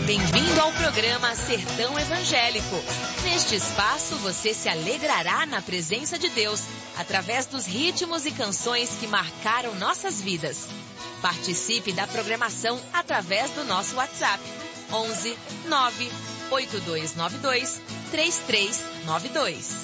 Bem-vindo ao programa Sertão Evangélico. Neste espaço você se alegrará na presença de Deus, através dos ritmos e canções que marcaram nossas vidas. Participe da programação através do nosso WhatsApp 11 98292 3392.